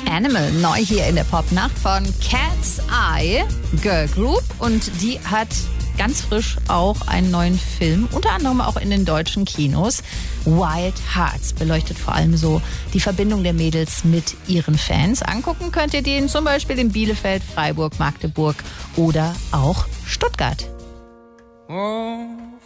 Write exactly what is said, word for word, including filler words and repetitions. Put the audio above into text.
Animal, neu hier in der Popnacht von Cat's Eye Girl Group. Und die hat ganz frisch auch einen neuen Film, unter anderem auch in den deutschen Kinos. Wild Hearts beleuchtet vor allem so die Verbindung der Mädels mit ihren Fans. Angucken könnt ihr den zum Beispiel in Bielefeld, Freiburg, Magdeburg oder auch Stuttgart. Oh,